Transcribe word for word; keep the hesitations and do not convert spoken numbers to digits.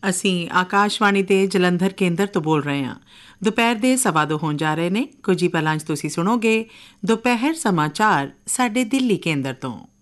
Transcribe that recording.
ਅਸੀਂ ਆਕਾਸ਼ਵਾਣੀ ਦੇ ਜਲੰਧਰ ਕੇਂਦਰ ਤੋਂ ਬੋਲ ਰਹੇ ਹਾਂ। ਦੁਪਹਿਰ ਦੇ ਸਵਾ ਦੋ ਹੋਣ ਜਾ ਰਹੇ ਨੇ। ਕੁਝ ਹੀ ਪਹਿਲਾਂ 'ਚ ਤੁਸੀਂ ਸੁਣੋਗੇ ਦੁਪਹਿਰ ਸਮਾਚਾਰ ਸਾਡੇ ਦਿੱਲੀ ਕੇਂਦਰ ਤੋਂ।